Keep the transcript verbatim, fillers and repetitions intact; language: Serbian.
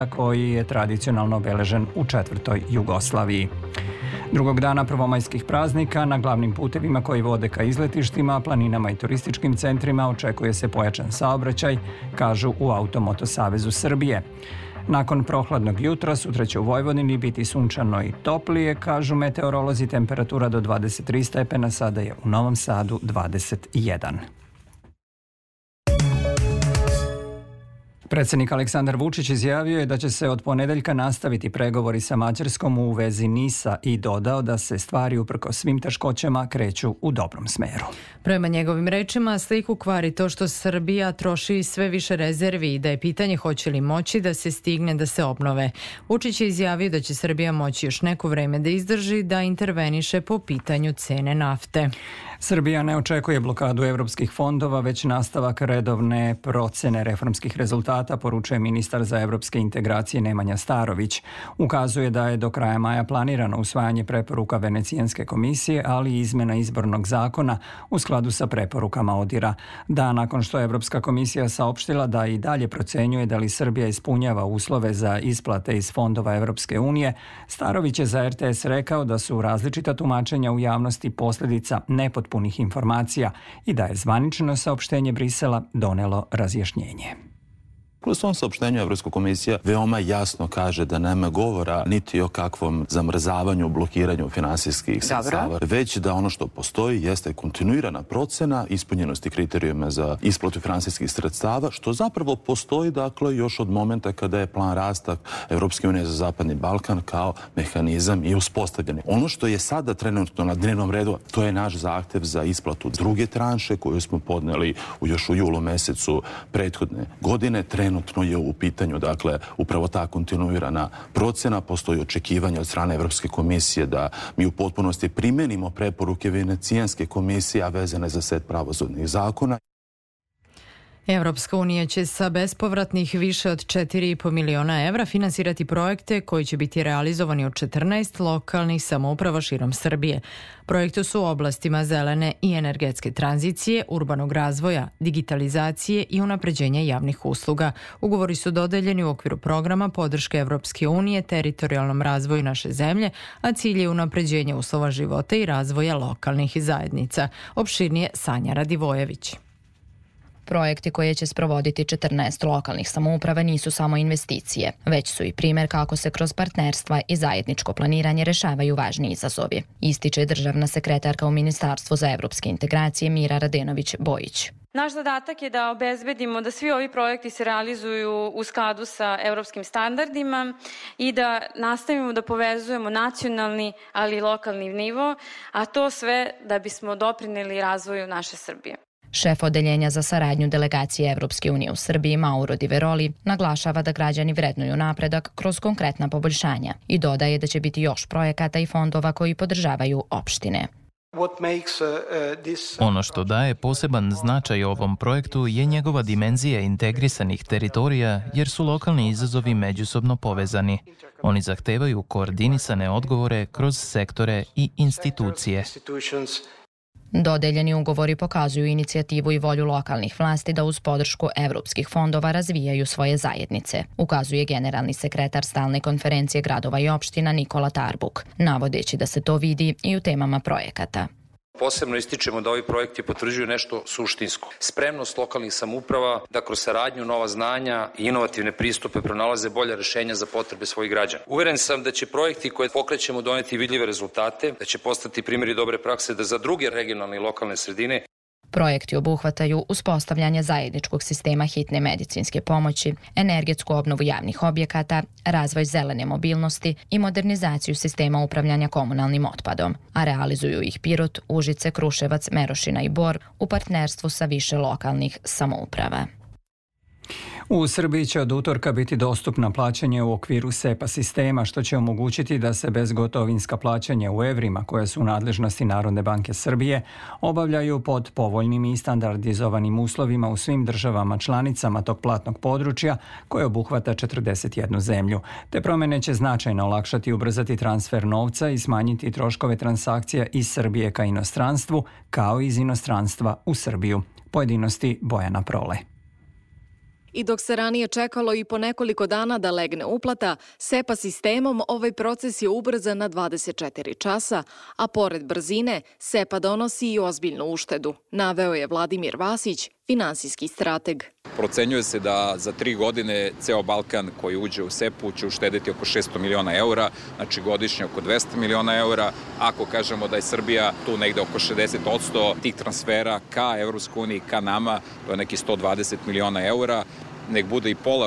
koji je tradicionalno obeležen u četvrtoj Jugoslaviji. Drugog dana prvomajskih praznika na glavnim putevima koji vode ka izletištima, planinama i turističkim centrima očekuje se pojačan saobraćaj, kažu u Automoto savezu Srbije. Nakon prohladnog jutra sutra će u Vojvodini biti sunčano i toplije, kažu meteorolozi, temperatura do dvadeset tri stepena, sada je u Novom Sadu dvadeset jedan. Predsjednik Aleksandar Vučić izjavio je da će se od ponedeljka nastaviti pregovori sa Mađarskom u vezi NIS-a i dodao da se stvari uprkos svim teškoćama kreću u dobrom smeru. Prema njegovim rečima, sliku kvari to što Srbija troši sve više rezervi i da je pitanje hoće li moći da se stigne da se obnove. Vučić je izjavio da će Srbija moći još neko vreme da izdrži da interveniše po pitanju cene nafte. Srbija ne očekuje blokadu evropskih fondova, već nastavak redovne procene reformskih rezultata, poručuje ministar za evropske integracije Nemanja Starović. Ukazuje da je do kraja maja planirano usvajanje preporuka Venecijanske komisije, ali i izmjena izbornog zakona u skladu sa preporukama ODIR-a. Da, nakon što je Evropska komisija saopštila da i dalje procenjuje da li Srbija ispunjava uslove za isplate iz fondova Evropske unije, Starović je za R T S rekao da su različita tumačenja u javnosti posljedica nepotpunih punih informacija i da je zvanično saopštenje Brisela donelo razjašnjenje. U svom saopštenju Evropska komisija veoma jasno kaže da nema govora niti o kakvom zamrzavanju, blokiranju finansijskih sredstava, već da ono što postoji jeste kontinuirana procena ispunjenosti kriterijuma za isplatu finansijskih sredstava, što zapravo postoji dakle još od momenta kada je plan rasta Evropske unije za Zapadni Balkan kao mehanizam i uspostavljen. Ono što je sada trenutno na dnevnom redu, to je naš zahtev za isplatu druge tranše koju smo podneli u još u julu mesecu prethodne godine. Trenutno je u pitanju, dakle, upravo ta kontinuirana procena. Postoji očekivanje od strane Evropske komisije da mi u potpunosti primenimo preporuke Venecijanske komisije, a vezane za set pravosudnih zakona. Evropska unija će sa bespovratnih više od četiri i po miliona evra finansirati projekte koji će biti realizovani od četrnaest lokalnih samouprava širom Srbije. Projekti su u oblastima zelene i energetske tranzicije, urbanog razvoja, digitalizacije i unapređenja javnih usluga. Ugovori su dodeljeni u okviru programa podrške Evropske unije teritorijalnom razvoju naše zemlje, a cilj je unapređenje uslova života i razvoja lokalnih zajednica. Opširnije Sanja Radivojević. Projekti koje će sprovoditi četrnaest lokalnih samouprava nisu samo investicije, već su i primjer kako se kroz partnerstva i zajedničko planiranje rešavaju važni izazovi, ističe državna sekretarka u Ministarstvu za evropske integracije Mira Radenović-Bojić. Naš zadatak je da obezbedimo da svi ovi projekti se realizuju u skladu sa evropskim standardima i da nastavimo da povezujemo nacionalni, ali i lokalni nivo, a to sve da bismo doprineli razvoju naše Srbije. Šef odeljenja za saradnju delegacije Evropske unije u Srbiji, Mauro Di Veroli, naglašava da građani vrednuju napredak kroz konkretna poboljšanja i dodaje da će biti još projekata i fondova koji podržavaju opštine. Ono što daje poseban značaj ovom projektu je njegova dimenzija integrisanih teritorija, jer su lokalni izazovi međusobno povezani. Oni zahtevaju koordinisane odgovore kroz sektore i institucije. Dodeljeni ugovori pokazuju inicijativu i volju lokalnih vlasti da uz podršku evropskih fondova razvijaju svoje zajednice, ukazuje generalni sekretar Stalne konferencije gradova i opština Nikola Tarbuk, navodeći da se to vidi i u temama projekata. Posebno ističemo da ovi projekti potvrđuju nešto suštinsko. Spremnost lokalnih samouprava da kroz saradnju, nova znanja i inovativne pristupe pronalaze bolja rešenja za potrebe svojih građana. Uveren sam da će projekti koje pokrećemo doneti vidljive rezultate, da će postati primjeri dobre prakse da za druge regionalne i lokalne sredine. Projekti obuhvataju uspostavljanje zajedničkog sistema hitne medicinske pomoći, energetsku obnovu javnih objekata, razvoj zelene mobilnosti i modernizaciju sistema upravljanja komunalnim otpadom, a realizuju ih Pirot, Užice, Kruševac, Merošina i Bor u partnerstvu sa više lokalnih samouprava. U Srbiji će od utorka biti dostupno plaćanje u okviru SEPA sistema, što će omogućiti da se bezgotovinska plaćanja u evrima, koje su u nadležnosti Narodne banke Srbije, obavljaju pod povoljnim i standardizovanim uslovima u svim državama članicama tog platnog područja, koje obuhvata četrdeset jednu zemlju. Te promjene će značajno olakšati i ubrzati transfer novca i smanjiti troškove transakcija iz Srbije ka inostranstvu, kao i iz inostranstva u Srbiju. Pojedinosti Bojana Prole. I dok se ranije čekalo i po nekoliko dana da legne uplata, SEPA sistemom ovaj proces je ubrzan na dvadeset četiri časa, a pored brzine, SEPA donosi i ozbiljnu uštedu, naveo je Vladimir Vasić, finansijski strateg. Procenjuje se da za tri godine ceo Balkan koji uđe u SEPU će uštediti oko šesto miliona eura, znači godišnje oko dvesta miliona eura. Ako kažemo da je Srbija tu negde oko šezdeset posto tih transfera ka Evropskoj uniji, ka nama, to je neki sto dvadeset miliona eura, nek bude i pola